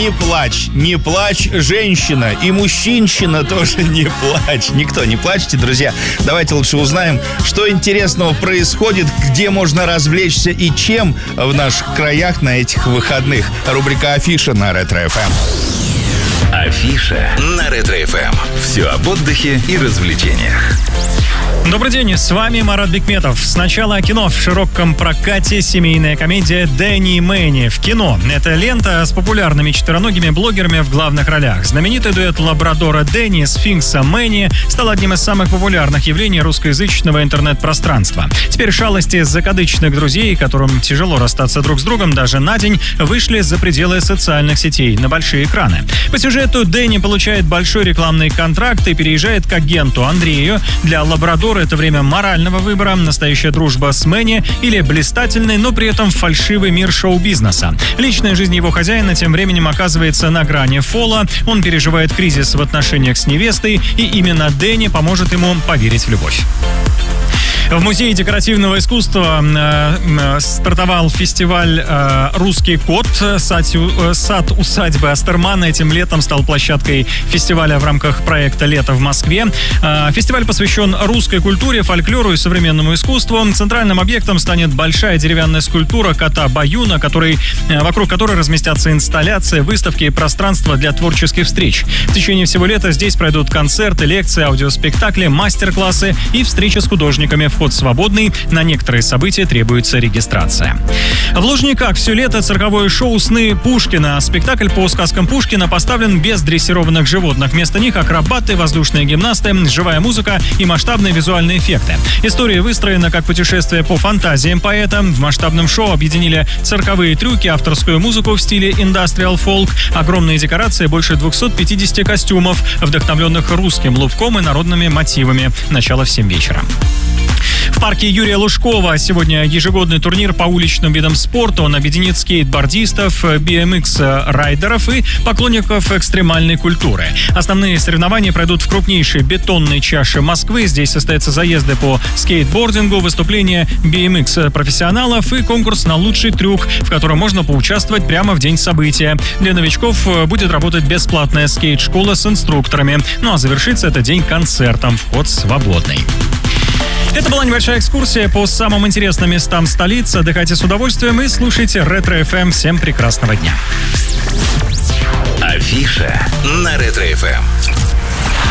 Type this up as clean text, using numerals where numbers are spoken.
не плачь, не плачь, женщина. И мужчинщина тоже не плачь. Никто не плачьте, друзья. Давайте лучше узнаем, что интересного происходит, где можно развлечься и чем в наших краях на этих выходных. Рубрика «Афиша» на Ретро-ФМ. Афиша на Ретро-ФМ. Все об отдыхе и развлечениях. Добрый день, с вами Марат Бикметов. Сначала о кино. В широком прокате семейная комедия «Дэнни и Мэнни» в кино. Это лента с популярными четвероногими блогерами в главных ролях. Знаменитый дуэт лабрадора Дэнни, сфинкса Мэнни стал одним из самых популярных явлений русскоязычного интернет-пространства. Теперь шалости закадычных друзей, которым тяжело расстаться друг с другом даже на день, вышли за пределы социальных сетей на большие экраны. По сюжету Дэнни получает большой рекламный контракт и переезжает к агенту Андрею. Для лабрадора это время морального выбора, настоящая дружба с Мэнни или блистательный, но при этом фальшивый мир шоу-бизнеса. Личная жизнь его хозяина тем временем оказывается на грани фола. Он переживает кризис в отношениях с невестой, и именно Дэнни поможет ему поверить в любовь. В Музее декоративного искусства стартовал фестиваль «Русский кот». Сад усадьбы Астермана этим летом стал площадкой фестиваля в рамках проекта «Лето в Москве». Фестиваль посвящен русской культуре, фольклору и современному искусству. Центральным объектом станет большая деревянная скульптура кота Баюна, вокруг которой разместятся инсталляции, выставки и пространство для творческих встреч. В течение всего лета здесь пройдут концерты, лекции, аудиоспектакли, мастер-классы и встречи с художниками. Вход свободный, на некоторые события требуется регистрация. В Лужниках все лето цирковое шоу «Сны Пушкина». Спектакль по сказкам Пушкина поставлен без дрессированных животных. Вместо них акробаты, воздушные гимнасты, живая музыка и масштабные визуальные эффекты. История выстроена как путешествие по фантазиям поэта. В масштабном шоу объединили цирковые трюки, авторскую музыку в стиле индастриал фолк, огромные декорации, больше 250 костюмов, вдохновленных русским лубком и народными мотивами. Начало в 7 вечера. В парке Юрия Лужкова сегодня ежегодный турнир по уличным видам спорта. Он объединит скейтбордистов, BMX-райдеров и поклонников экстремальной культуры. Основные соревнования пройдут в крупнейшей бетонной чаше Москвы. Здесь состоятся заезды по скейтбордингу, выступления BMX-профессионалов и конкурс на лучший трюк, в котором можно поучаствовать прямо в день события. Для новичков будет работать бесплатная скейт-школа с инструкторами. Ну а завершится этот день концертом. Вход свободный. Это была небольшая экскурсия по самым интересным местам столицы. Отдыхайте с удовольствием и слушайте Ретро-ФМ. Всем прекрасного дня. Афиша на Ретро-ФМ.